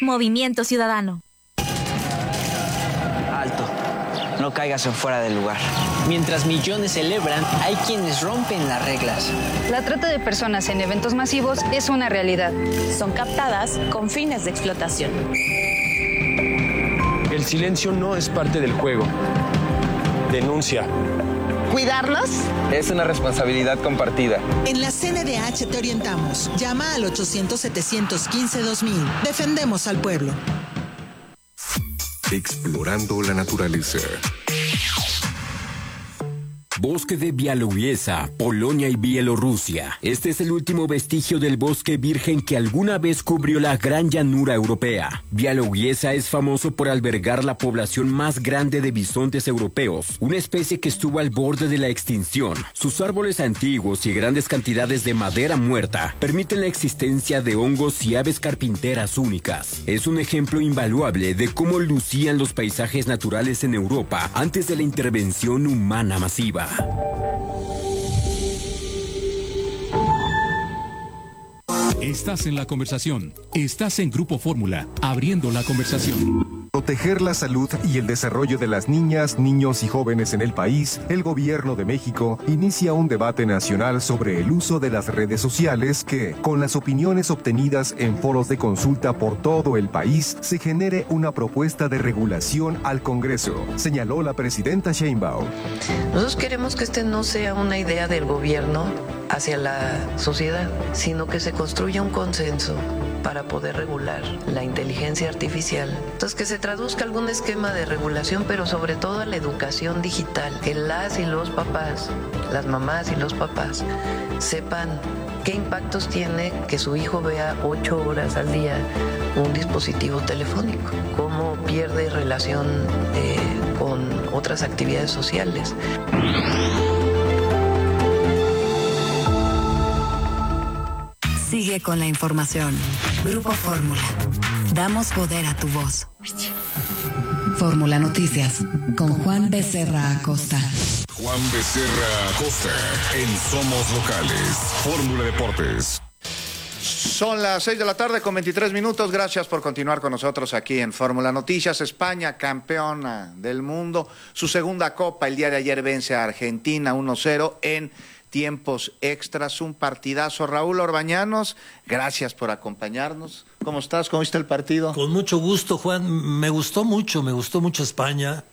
Movimiento Ciudadano. Alto. No caigas en fuera del lugar. Mientras millones celebran, hay quienes rompen las reglas. La trata de personas en eventos masivos es una realidad. Son captadas con fines de explotación. El silencio no es parte del juego. Denuncia. ¿Cuidarnos? Es una responsabilidad compartida. En la CNDH te orientamos. Llama al 800-715-2000. Defendemos al pueblo. Explorando la naturaleza. Bosque de Białowieża, Polonia y Bielorrusia. Este es el último vestigio del bosque virgen que alguna vez cubrió la gran llanura europea. Białowieża es famoso por albergar la población más grande de bisontes europeos, una especie que estuvo al borde de la extinción. Sus árboles antiguos y grandes cantidades de madera muerta permiten la existencia de hongos y aves carpinteras únicas. Es un ejemplo invaluable de cómo lucían los paisajes naturales en Europa antes de la intervención humana masiva. Estás en la conversación. Estás en Grupo Fórmula, abriendo la conversación. Proteger la salud y el desarrollo de las niñas, niños y jóvenes en el país, el Gobierno de México inicia un debate nacional sobre el uso de las redes sociales que, con las opiniones obtenidas en foros de consulta por todo el país, se genere una propuesta de regulación al Congreso, señaló la presidenta Sheinbaum. Nosotros queremos que este no sea una idea del gobierno hacia la sociedad, sino que se construya un consenso para poder regular la inteligencia artificial. Entonces, que se traduzca algún esquema de regulación, pero sobre todo la educación digital, que las y los papás, las mamás y los papás, sepan qué impactos tiene que su hijo vea 8 horas al día un dispositivo telefónico, cómo pierde relación con otras actividades sociales. Sigue con la información. Grupo Fórmula. Damos poder a tu voz. Fórmula Noticias con Juan Becerra Acosta. Juan Becerra Acosta en Somos Locales. Fórmula Deportes. Son las 6 de la tarde con 23 minutos. Gracias por continuar con nosotros aquí en Fórmula Noticias. España, campeona del mundo. Su segunda copa el día de ayer vence a Argentina 1-0 en tiempos extras, un partidazo. Raúl Orbañanos, gracias por acompañarnos. ¿Cómo estás? ¿Cómo viste el partido? Con mucho gusto, Juan. Me gustó mucho España.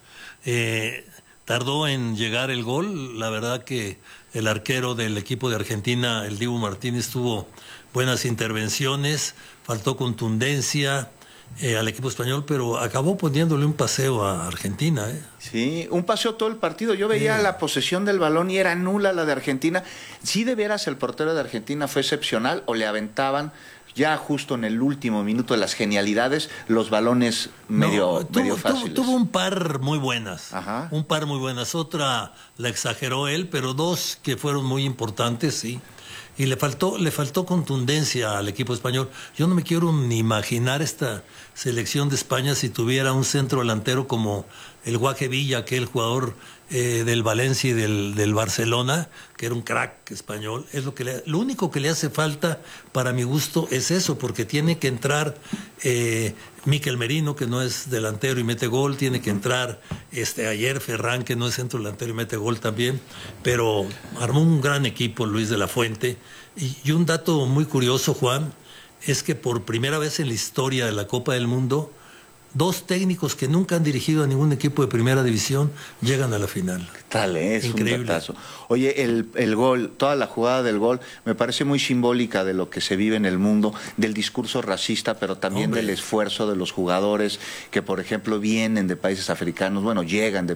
Tardó en llegar el gol. La verdad que el arquero del equipo de Argentina, el Dibu Martínez, tuvo buenas intervenciones, faltó contundencia al equipo español, pero acabó poniéndole un paseo a Argentina. Sí, un paseo todo el partido. Yo veía la posesión del balón y era nula la de Argentina. ¿Sí de veras el portero de Argentina fue excepcional o le aventaban ya justo en el último minuto de las genialidades los balones medio fáciles? Tuvo un par muy buenas. Ajá. Un par muy buenas. Otra la exageró él, pero dos que fueron muy importantes, sí. Y le faltó contundencia al equipo español. Yo no me quiero ni imaginar esta selección de España si tuviera un centro delantero como el Guaje Villa, aquel jugador del Valencia y del Barcelona, que era un crack español. Es lo único que le hace falta, para mi gusto, es eso, porque tiene que entrar Mikel Merino, que no es delantero y mete gol, tiene que entrar ayer Ferran, que no es centro delantero y mete gol también, pero armó un gran equipo Luis de la Fuente. Y un dato muy curioso, Juan, es que por primera vez en la historia de la Copa del Mundo, 2 técnicos que nunca han dirigido a ningún equipo de primera división llegan a la final. ¿Qué tal? Es increíble. Un datazo. Oye, el gol, toda la jugada del gol, me parece muy simbólica de lo que se vive en el mundo, del discurso racista, pero también del esfuerzo de los jugadores que, por ejemplo, vienen de países africanos, llegan de